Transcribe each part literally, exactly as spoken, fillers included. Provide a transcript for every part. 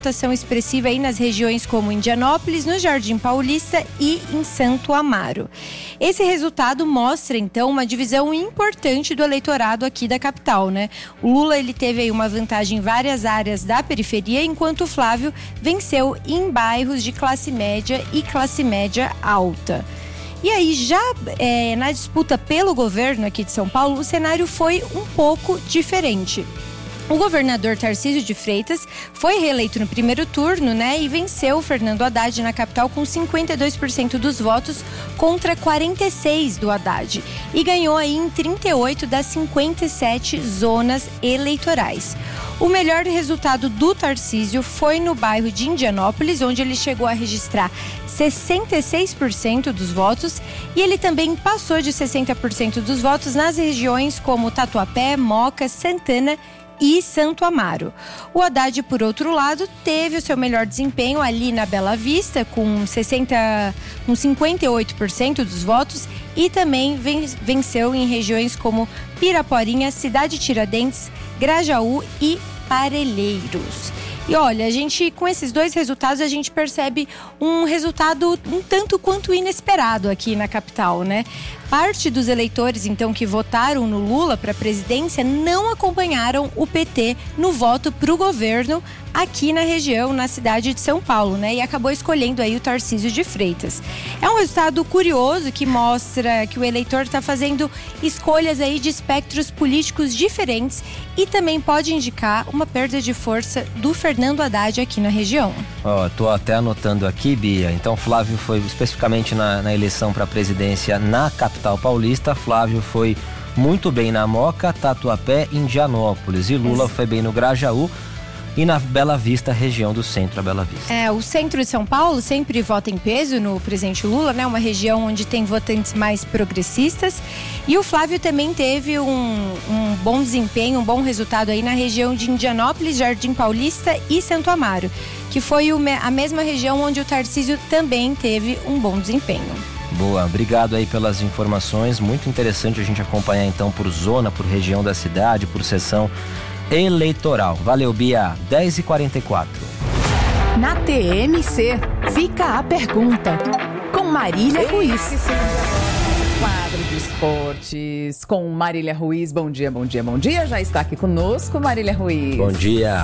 votação expressiva aí nas regiões como Indianópolis, no Jardim Paulista e em Santo Amaro. Esse resultado mostra, então, uma divisão importante do eleitorado aqui da capital, né? O Lula, ele teve aí uma vantagem em várias áreas da periferia, enquanto o Flávio venceu em bairros de classe média e classe média alta. E aí, já é, na disputa pelo governo aqui de São Paulo, o cenário foi um pouco diferente. O governador Tarcísio de Freitas foi reeleito no primeiro turno, né, e venceu o Fernando Haddad na capital com cinquenta e dois por cento dos votos contra quarenta e seis por cento do Haddad. E ganhou aí em trinta e oito das cinquenta e sete zonas eleitorais. O melhor resultado do Tarcísio foi no bairro de Indianópolis, onde ele chegou a registrar sessenta e seis por cento dos votos, e ele também passou de sessenta por cento dos votos nas regiões como Tatuapé, Moca, Santana e Santo Amaro. O Haddad, por outro lado, teve o seu melhor desempenho ali na Bela Vista, com, sessenta, com cinquenta e oito por cento dos votos, e também venceu em regiões como Piraporinha, Cidade Tiradentes, Grajaú e Parelheiros. E olha, a gente, com esses dois resultados, a gente percebe um resultado um tanto quanto inesperado aqui na capital, né? Parte dos eleitores, então, que votaram no Lula para a presidência não acompanharam o P T no voto para o governo aqui na região, na cidade de São Paulo, né? E acabou escolhendo aí o Tarcísio de Freitas. É um resultado curioso que mostra que o eleitor está fazendo escolhas aí de espectros políticos diferentes e também pode indicar uma perda de força do Fernando Haddad aqui na região. Ó, oh, tô até anotando aqui, Bia. Então, Flávio foi especificamente na, na eleição para a presidência na capital paulista. Flávio foi muito bem na Moca, Tatuapé e Indianópolis. E Lula foi bem no Grajaú e na Bela Vista, região do centro da Bela Vista. É, o centro de São Paulo sempre vota em peso no presidente Lula, né? Uma região onde tem votantes mais progressistas. E o Flávio também teve um, um bom desempenho, um bom resultado aí na região de Indianópolis, Jardim Paulista e Santo Amaro, que foi o, a mesma região onde o Tarcísio também teve um bom desempenho. Boa, obrigado aí pelas informações, muito interessante a gente acompanhar então por zona, por região da cidade, por sessão eleitoral. Valeu, Bia, dez e quarenta e quatro. Na T M C, fica a pergunta, com Marília Ruiz. Quadro de esportes com Marília Ruiz, bom dia, bom dia, bom dia, já está aqui conosco Marília Ruiz. Bom dia.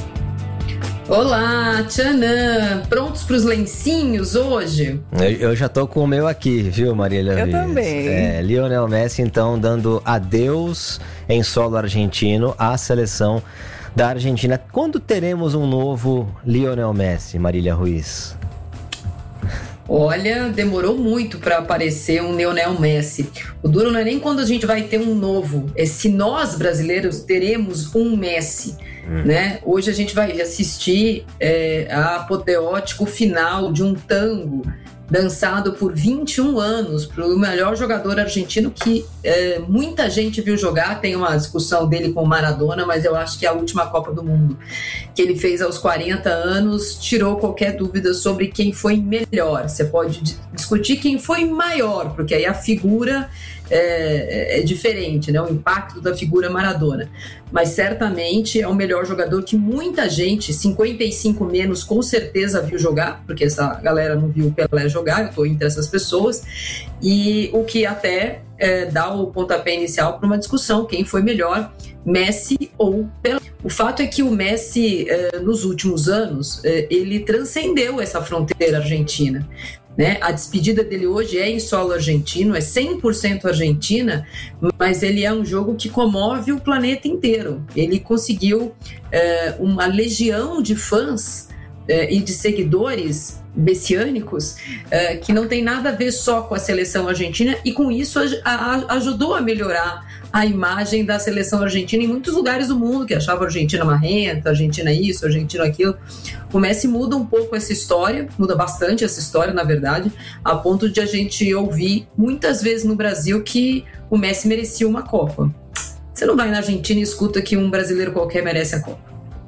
Olá, tchanã! Prontos para os lencinhos hoje? Eu, eu já tô com o meu aqui, viu, Marília? Eu Ruiz? também. É, Lionel Messi, então, dando adeus em solo argentino à seleção da Argentina. Quando teremos um novo Lionel Messi, Marília Ruiz? Olha, demorou muito para aparecer um Lionel Messi. O duro não é nem quando a gente vai ter um novo, é se nós brasileiros teremos um Messi. Hum. Né? Hoje a gente vai assistir é, a apoteótico final de um tango dançado por vinte e um anos pelo melhor jogador argentino que é, muita gente viu jogar. Tem uma discussão dele com o Maradona, mas eu acho que a última Copa do Mundo que ele fez aos quarenta anos tirou qualquer dúvida sobre quem foi melhor. Você pode discutir quem foi maior, porque aí a figura é, é diferente, né? O impacto da figura Maradona. Mas certamente é o melhor jogador que muita gente, cinquenta e cinco menos, com certeza viu jogar, porque essa galera não viu o Pelé jogar, eu estou entre essas pessoas, e o que até é, dá o pontapé inicial para uma discussão, quem foi melhor, Messi ou Pelé. O fato é que o Messi, é, nos últimos anos, é, ele transcendeu essa fronteira argentina. Né? A despedida dele hoje é em solo argentino, é cem por cento argentina, mas ele é um jogo que comove o planeta inteiro. Ele conseguiu é, uma legião de fãs é, e de seguidores messiânicos é, que não tem nada a ver só com a seleção argentina, e com isso a, a, ajudou a melhorar a imagem da seleção argentina em muitos lugares do mundo, que achava a Argentina marrenta, a Argentina isso, a Argentina aquilo. O Messi muda um pouco essa história, muda bastante essa história, na verdade, a ponto de a gente ouvir muitas vezes no Brasil que o Messi merecia uma Copa. Você não vai na Argentina e escuta que um brasileiro qualquer merece a Copa.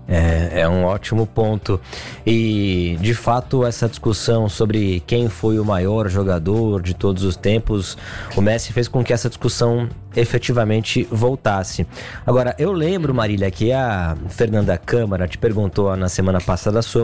É, é um ótimo ponto. E, de fato, essa discussão sobre quem foi o maior jogador de todos os tempos, o Messi fez com que essa discussão efetivamente voltasse. Agora, eu lembro, Marília, que a Fernanda Câmara te perguntou na semana passada sobre